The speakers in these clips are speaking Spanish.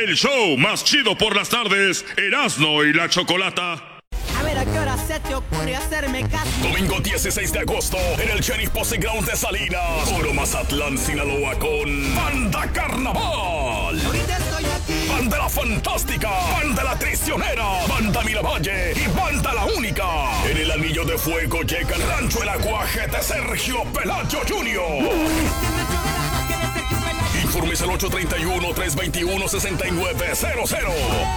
El show más chido por las tardes, Erasmo y la Chocolata. A ver, ¿a qué hora se te ocurre hacerme caso? Domingo 16 de agosto, en el Sheriff Posse Ground de Salinas, Puro Mazatlán, Sinaloa, con Banda Carnaval. Ahorita estoy aquí. Banda La Fantástica, Banda La Traicionera, Banda Miravalle y Banda La Única. En el Anillo de Fuego llega el Rancho El Aguaje de Sergio Pelayo Jr. Informes al 831-321-6900.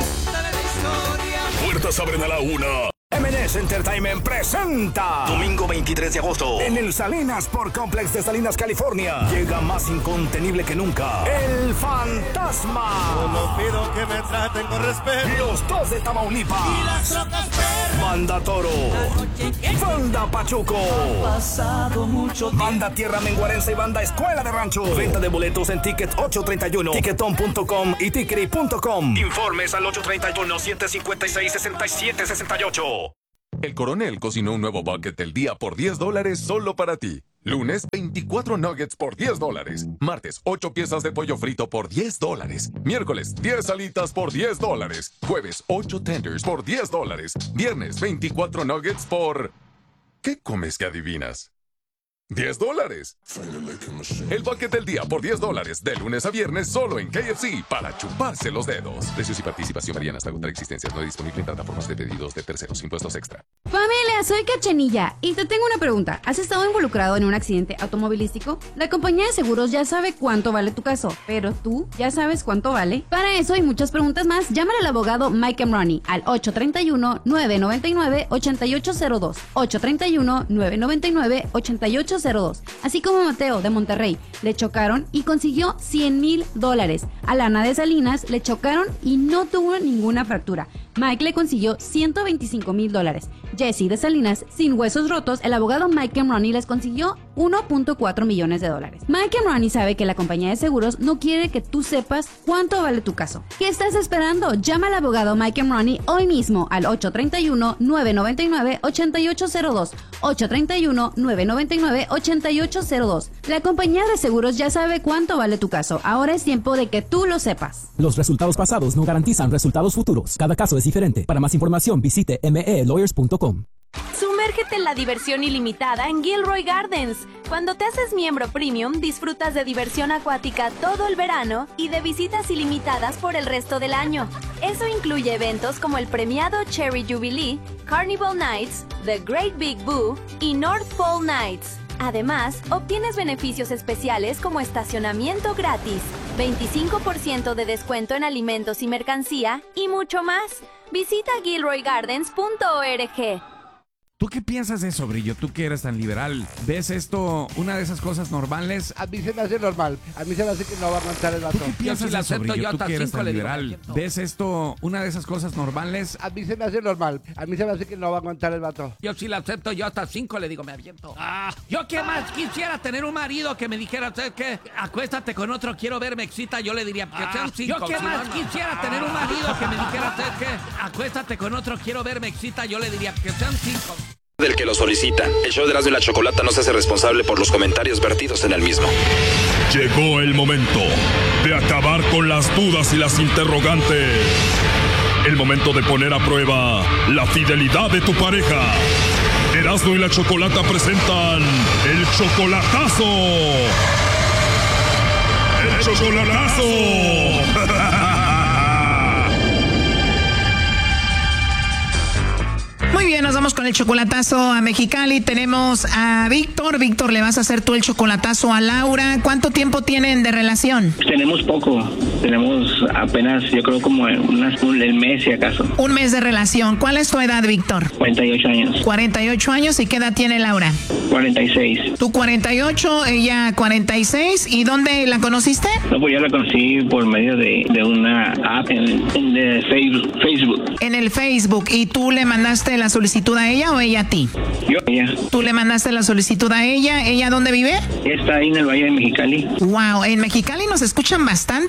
Puertas abren a la 1. M&S Entertainment presenta Domingo 23 de agosto en el Salinas Sport Complex de Salinas, California. Llega más incontenible que nunca El Fantasma. Solo pido que me traten con respeto. Los dos de Tamaulipas. Y las rocas perras. Banda Toro. Banda Pachuco. Pasado mucho tiempo. Banda Tierra Menguarense y Banda Escuela de Rancho. Venta de boletos en Ticket 831, Ticketon.com y Tickery.com. Informes al 831-756-6768. El Coronel cocinó un nuevo bucket del día por $10 solo para ti. Lunes, 24 nuggets por $10. Martes, 8 piezas de pollo frito por $10. Miércoles, 10 alitas por $10. Jueves, 8 tenders por $10. Viernes, 24 nuggets por... ¿Qué comes que adivinas? $10. El bucket del día por $10, de lunes a viernes solo en KFC, para chuparse los dedos. Precios y participación varían hasta agotar existencias. No disponible en plataformas de pedidos de terceros. Impuestos extra. Familia, soy Cachanilla y te tengo una pregunta. ¿Has estado involucrado en un accidente automovilístico? La compañía de seguros ya sabe cuánto vale tu caso, pero ¿tú ya sabes cuánto vale? Para eso y muchas preguntas más, llámale al abogado Mike Emrani al 831-999-8802. 831-999-8802. Así como Mateo de Monterrey, le chocaron y consiguió $100,000. A Lana de Salinas le chocaron y no tuvo ninguna fractura. Mike le consiguió $125,000. Jesse de Salinas, sin huesos rotos, el abogado Mike Emrani les consiguió $1.4 millones. Mike Emrani sabe que la compañía de seguros no quiere que tú sepas cuánto vale tu caso. ¿Qué estás esperando? Llama al abogado Mike Emrani hoy mismo al 831-999-8802. 831-999-8802. La compañía de seguros ya sabe cuánto vale tu caso. Ahora es tiempo de que tú lo sepas. Los resultados pasados no garantizan resultados futuros. Cada caso es diferente. Para más información visite melawyers.com. Sumérgete en la diversión ilimitada en Gilroy Gardens. Cuando te haces miembro premium, disfrutas de diversión acuática todo el verano y de visitas ilimitadas por el resto del año. Eso incluye eventos como el premiado Cherry Jubilee, Carnival Nights, The Great Big Boo y North Pole Nights. Además, obtienes beneficios especiales como estacionamiento gratis, 25% de descuento en alimentos y mercancía y mucho más. Visita gilroygardens.org. ¿Tú qué piensas de eso, Brillo? Tú que eres tan liberal. ¿Ves esto una de esas cosas normales? A mí se me hace normal. A mí se me hace que no va a aguantar el vato. ¿Tú qué piensas de eso, Brillo? Tú que eres tan liberal. ¿Ves esto una de esas cosas normales? A mí se me hace normal. A mí se me hace que no va a aguantar el vato. Yo sí la acepto, yo hasta 5 le digo, me aviento. Yo qué más quisiera tener un marido que me dijera, ¿sabes qué? Acuéstate con otro, quiero ver, me excita. Yo le diría, que sean 5. Yo qué más quisiera tener un marido que me dijera, ¿sabes qué? Acuéstate con otro, quiero ver, me excita. Yo le diría, que sean 5. Del que lo solicita. El show de Erasmo y la Chocolata no se hace responsable por los comentarios vertidos en el mismo. Llegó el momento de acabar con las dudas y las interrogantes. El momento de poner a prueba la fidelidad de tu pareja. Erasmo y la Chocolata presentan el chocolatazo. ¡El chocolatazo! Muy bien, nos vamos con el chocolatazo a Mexicali. Tenemos a Víctor. Víctor, le vas a hacer tú el chocolatazo a Laura. ¿Cuánto tiempo tienen de relación? Tenemos poco. Tenemos apenas, yo creo, como el mes, si acaso. Un mes de relación. ¿Cuál es tu edad, Víctor? 48 años. 48 años. ¿Y qué edad tiene Laura? 46. Tú 48, ella 46. ¿Y dónde la conociste? No, pues yo la conocí por medio de una app en Facebook. En el Facebook. ¿Y tú le mandaste la solicitud a ella o ella a ti? Yo, ella. ¿Tú le mandaste la solicitud a ella? ¿Ella dónde vive? Está ahí en el Valle de Mexicali. Wow, en Mexicali nos escuchan bastante. Ella no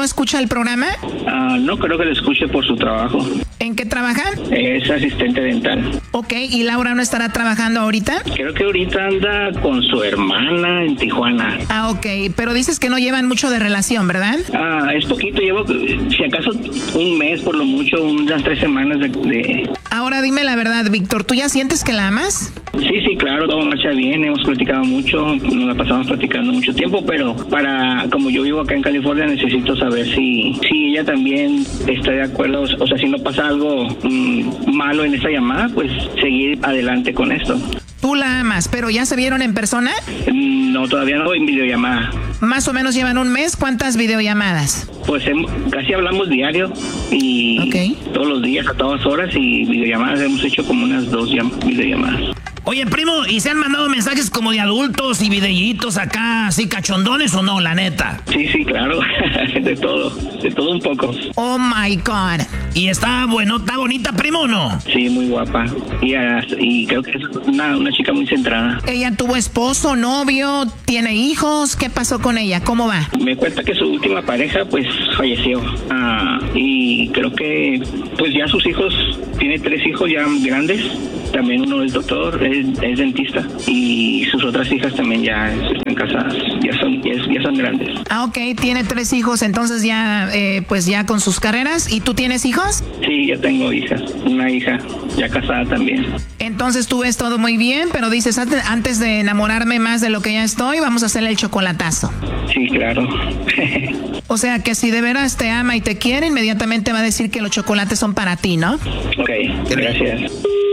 escucha el programa? No creo que lo escuche por su trabajo. ¿En qué trabaja? Es asistente dental. Ok, ¿y Laura no estará trabajando ahorita? Creo que ahorita anda con su hermana en Tijuana. Ok, pero dices que no llevan mucho de relación, ¿verdad? Es poquito, llevo si acaso un mes por lo mucho, unas 3 semanas de... Ahora dime la verdad, Víctor, ¿tú ya sientes que la amas? Sí, claro, todo marcha bien, hemos platicado mucho, nos la pasamos platicando mucho tiempo, pero como yo vivo acá en California, necesito saber si ella también está de acuerdo, o sea, si no pasa algo malo en esta llamada, pues seguir adelante con esto. Tú la amas, pero ¿ya se vieron en persona? No, todavía no, en videollamada. Más o menos llevan un mes, ¿cuántas videollamadas? Pues casi hablamos diario y todos los días, a todas horas, y videollamadas hemos hecho como unas 2 videollamadas. Oye, primo, ¿y se han mandado mensajes como de adultos y videitos acá, así cachondones o no, la neta? Sí, claro, de todo un poco. Oh my God. ¿Y está bonita, primo, o no? Sí, muy guapa. Y creo que es una chica muy centrada. ¿Ella tuvo esposo, novio, tiene hijos? ¿Qué pasó con ella? ¿Cómo va? Me cuenta que su última pareja, pues, falleció. Y creo que, pues, ya sus hijos, tiene 3 hijos ya grandes. También uno es doctor, es dentista, y sus otras hijas también ya están casadas, ya son grandes. Ok, tiene 3 hijos, entonces ya pues ya con sus carreras. ¿Y tú tienes hijos? Sí, ya tengo hijas, una hija ya casada también. Entonces tú ves todo muy bien, pero dices, antes de enamorarme más de lo que ya estoy, vamos a hacerle el chocolatazo. Sí, claro. O sea que si de veras te ama y te quiere, inmediatamente va a decir que los chocolates son para ti, ¿no? Ok, gracias.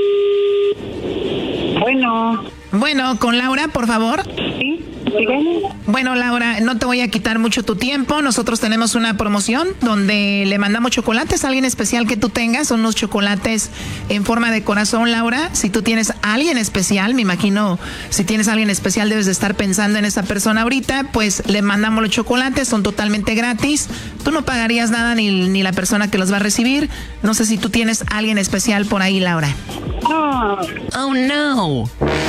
Bueno, con Laura, por favor. Sí, dígame. Bueno, Laura, no te voy a quitar mucho tu tiempo. Nosotros tenemos una promoción donde le mandamos chocolates a alguien especial que tú tengas. Son unos chocolates en forma de corazón, Laura. Si tú tienes a alguien especial, me imagino, si tienes a alguien especial debes de estar pensando en esa persona ahorita, pues le mandamos los chocolates, son totalmente gratis. Tú no pagarías nada ni la persona que los va a recibir. No sé si tú tienes a alguien especial por ahí, Laura. Oh, no.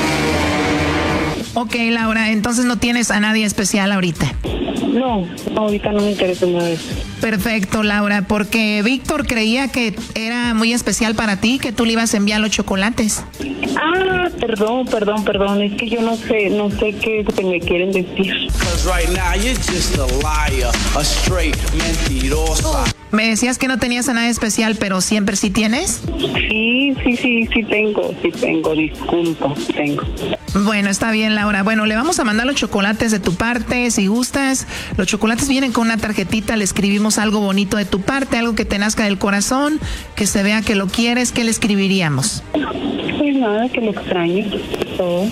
Ok, Laura, entonces no tienes a nadie especial ahorita. No, ahorita no me interesa nada de eso. Perfecto, Laura, porque Víctor creía que era muy especial para ti, que tú le ibas a enviar los chocolates. Perdón, es que yo no sé qué es lo que me quieren decir. Me decías que no tenías a nadie especial, pero siempre sí tienes. Sí tengo, disculpa, tengo. Bueno, está bien, Laura. Bueno, le vamos a mandar los chocolates de tu parte, si gustas. Los chocolates vienen con una tarjetita, le escribimos algo bonito de tu parte, algo que te nazca del corazón, que se vea que lo quieres. ¿Qué le escribiríamos? Pues nada, que lo extraño, todo.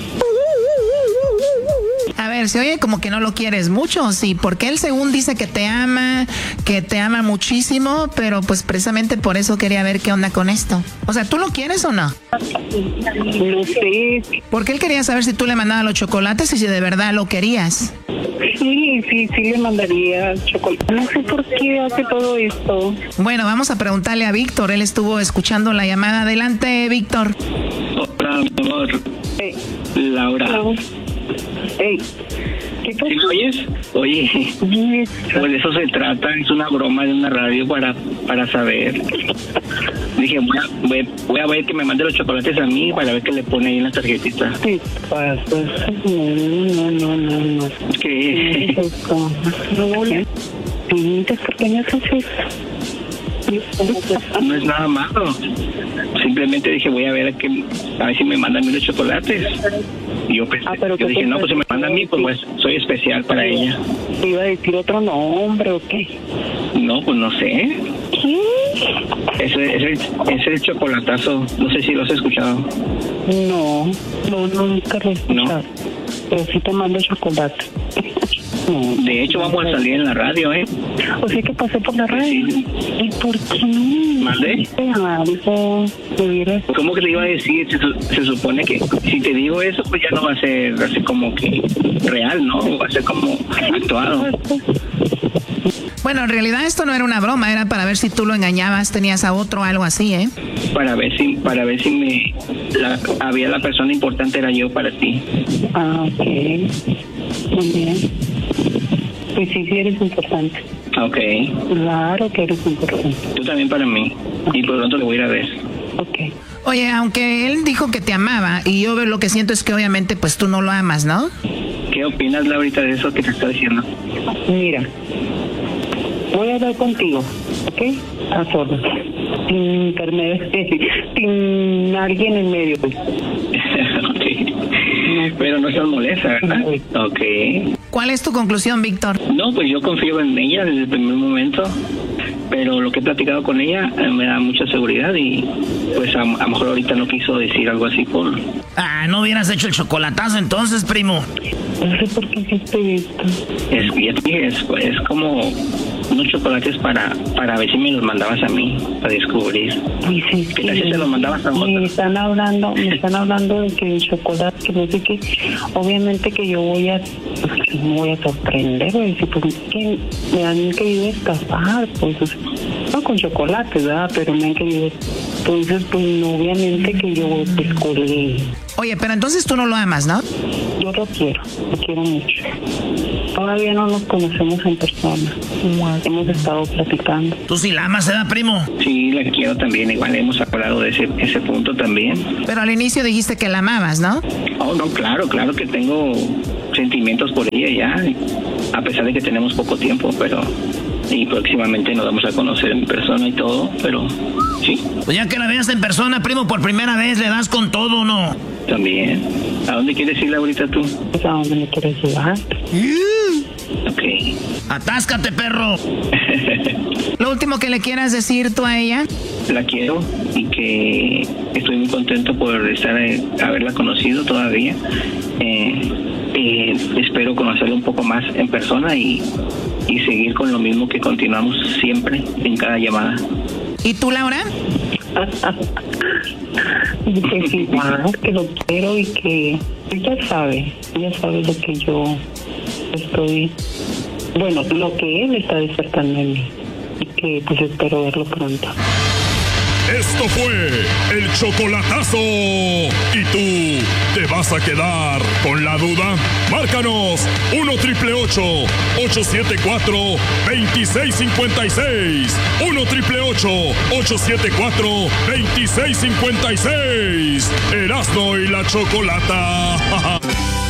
A ver, se oye como que no lo quieres mucho, sí, porque él según dice que te ama muchísimo, pero pues precisamente por eso quería ver qué onda con esto. O sea, ¿tú lo quieres o no? No sé. Porque él quería saber si tú le mandabas los chocolates y si de verdad lo querías. Sí, le mandaría chocolate. No sé por qué hace todo esto. Bueno, vamos a preguntarle a Víctor, él estuvo escuchando la llamada. Adelante, Víctor. Hola, mi amor. Laura. Hey, ¿qué pasó? ¿Sí me oyes? Oye, pues de eso se trata, es una broma de una radio para saber. Dije, voy a ver que me mande los chocolates a mí para ver qué le pone ahí en la tarjetita. ¿Qué pasa? No. ¿Qué? ¿Por qué me haces esto? No es nada malo. Simplemente dije, voy a ver si me mandan los chocolates. Y yo pensé, yo dije, no, pues si me mandan a mí, pues soy especial para ella. ¿Te iba a decir otro nombre o qué? No, pues no sé. ¿Qué? Es el chocolatazo. No sé si lo has escuchado. No, nunca lo he escuchado. No. Pero sí te mando chocolate. De hecho, vamos a salir en la radio, ¿eh? O sea que pasé por la radio. Sí. ¿Y por qué? ¿Mande? ¿Cómo que te iba a decir? Se supone que si te digo eso, pues ya no va a ser así como que real, ¿no? Va a ser como actuado. Bueno, en realidad esto no era una broma, era para ver si tú lo engañabas, tenías a otro o algo así, ¿eh? Para ver si había la persona importante era yo para ti. Ok. Muy bien. Pues sí eres importante. Ok. Claro que eres importante. Tú también para mí. Y por pronto te voy a ir a ver. Ok. Oye, aunque él dijo que te amaba, y yo lo que siento es que obviamente pues tú no lo amas, ¿no? ¿Qué opinas, Laurita, de eso que te está diciendo? Mira, voy a hablar contigo, ¿ok? A solas. Sin intermedio, sin alguien en medio. Pues. Pero no seas molesta, ¿verdad? Ok. ¿Cuál es tu conclusión, Víctor? No, pues yo confío en ella desde el primer momento, pero lo que he platicado con ella me da mucha seguridad y pues a lo mejor ahorita no quiso decir algo así por... Ah, no hubieras hecho el chocolatazo entonces, primo. No sé por qué hiciste esto. Es como unos chocolates para ver si me los mandabas a mí, para descubrir. Uy, sí, ¿Qué tal si se los mandabas a otros? Me están hablando de que el chocolate, que no sé qué. Obviamente que yo voy a sorprender, voy a decir, pues que me han querido estafar, pues, no con chocolate, ¿verdad? Pero me han querido. Entonces, pues, obviamente que yo pues colgué. Oye, pero entonces tú no lo amas, ¿no? Yo lo quiero mucho. Todavía no nos conocemos en persona. Hemos estado platicando. ¿Tú sí la amas, primo? Sí, la quiero también. Igual hemos hablado de ese punto también. Pero al inicio dijiste que la amabas, ¿no? Oh, no, claro que tengo sentimientos por ella ya. A pesar de que tenemos poco tiempo, pero... Y próximamente nos vamos a conocer en persona y todo, pero... Sí. Pues ya que la veas en persona, primo, por primera vez, ¿le das con todo o no? También. ¿A dónde quieres ir ahorita tú? Pues a dónde me quieres llevar. Ok. ¡Atáscate, perro! Lo último que le quieras decir tú a ella. La quiero y que estoy muy contento por haberla conocido todavía. Espero conocerla un poco más en persona y seguir con lo mismo que continuamos siempre en cada llamada. ¿Y tú, Laura? Pues igual, que lo quiero y que ella sabe lo que yo estoy, bueno, lo que él está despertando en mí y que pues espero verlo pronto. Esto fue el chocolatazo. ¿Y tú te vas a quedar con la duda? Márcanos 1-888-874-2656. 1-888-874-2656. Erasmo y la Chocolata.